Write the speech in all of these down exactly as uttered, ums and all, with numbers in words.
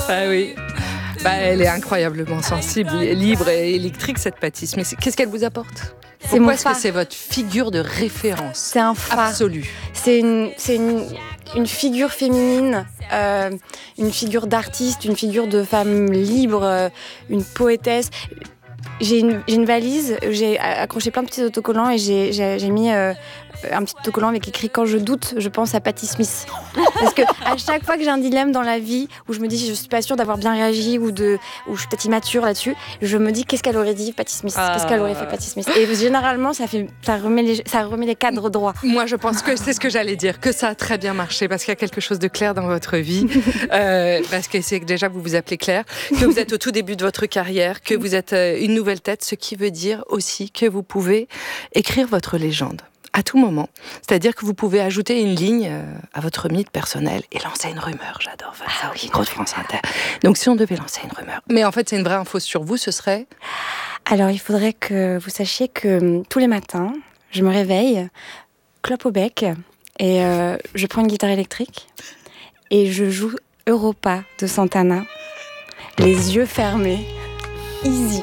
Ah oui. Bah, elle est incroyablement sensible, libre et électrique, cette Pâtis. Mais c'est... qu'est-ce qu'elle vous apporte ? C'est mon Pourquoi est-ce phare. que c'est votre figure de référence ? C'est un phare. Absolu. C'est une, c'est une, une figure féminine, euh, une figure d'artiste, une figure de femme libre, euh, une poétesse. J'ai une, j'ai une valise, j'ai accroché plein de petits autocollants et j'ai, j'ai, j'ai mis euh, un petit autocollant avec écrit « Quand je doute, je pense à Patti Smith ». Parce que à chaque fois que j'ai un dilemme dans la vie où je me dis je suis pas sûre d'avoir bien réagi ou de, ou je suis peut-être immature là-dessus, je me dis qu'est-ce qu'elle aurait dit Patti Smith, Ah. qu'est-ce qu'elle aurait fait Patti Smith. Et généralement ça fait, ça remet les, ça remet les cadres droits. Moi, je pense que c'est ce que j'allais dire, que ça a très bien marché parce qu'il y a quelque chose de clair dans votre vie, euh, parce que c'est que déjà vous vous appelez Claire, que vous êtes au tout début de votre carrière, que vous êtes euh, une nouvelle tête, ce qui veut dire aussi que vous pouvez écrire votre légende à tout moment. C'est-à-dire que vous pouvez ajouter une ligne euh, à votre mythe personnel et lancer une rumeur. J'adore faire ça, oui, grosse France Inter. Donc si on devait lancer une rumeur, mais en fait c'est une vraie info sur vous, ce serait... Alors il faudrait que vous sachiez que hum, tous les matins, je me réveille, clope au bec, et euh, je prends une guitare électrique et je joue Europa de Santana, les yeux fermés, easy.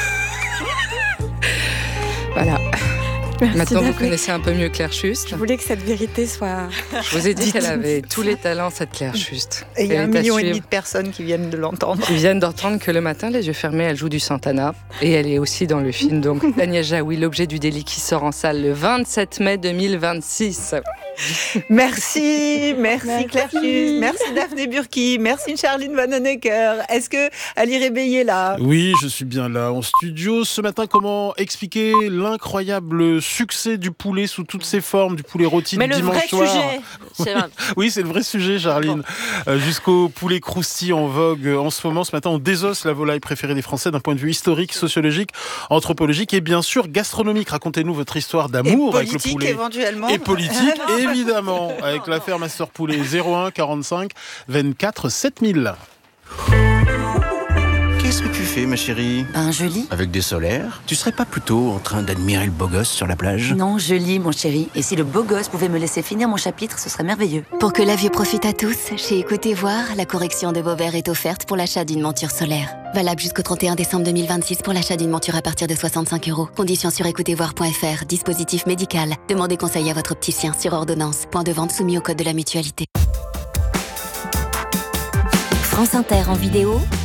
Voilà. Merci Maintenant, vous Daphné. connaissez un peu mieux Claire Schust. Je voulais que cette vérité soit... Je vous ai dit qu'elle avait tous les talents, cette Claire Schust. Et il y a un Elle est à million et suivre. demi de personnes qui viennent de l'entendre. Ils viennent d'entendre que le matin, les yeux fermés, elle joue du Santana. Et elle est aussi dans le film, donc, Daniel Jaoui, L'objet du délit, qui sort en salle le vingt-sept mai deux mille vingt-six. Merci, merci, Merci. Claire Schust, merci Daphné Burki, merci Charline Vanhoenacker. Est-ce que Ali Rebey est là ? Oui, je suis bien là en studio. Ce matin, comment expliquer l'incroyable succès du poulet sous toutes ses formes, du poulet rôti Mais du le dimanche vrai soir. sujet, c'est vrai. Oui, c'est le vrai sujet, Charline. Euh, jusqu'au poulet croustillant en vogue euh, en ce moment. Ce matin, on désosse la volaille préférée des Français d'un point de vue historique, sociologique, anthropologique et bien sûr gastronomique. Racontez-nous votre histoire Et d'amour avec le politique poulet. éventuellement. Et politique, évidemment, avec l'affaire Master Poulet zéro un quarante-cinq vingt-quatre sept mille. Qu'est-ce que tu fais, ma chérie ? Ben, je lis. Avec des solaires ? Tu serais pas plutôt en train d'admirer le beau gosse sur la plage ? Non, je lis, mon chéri. Et si le beau gosse pouvait me laisser finir mon chapitre, ce serait merveilleux. Pour que la vue profite à tous, chez Écoutez Voir, la correction de vos verres est offerte pour l'achat d'une monture solaire. Valable jusqu'au trente et un décembre deux mille vingt-six pour l'achat d'une monture à partir de soixante-cinq euros. Conditions sur écoutez voir point f r. Dispositif médical. Demandez conseil à votre opticien sur ordonnance. Point de vente soumis au code de la mutualité. France Inter en vidéo,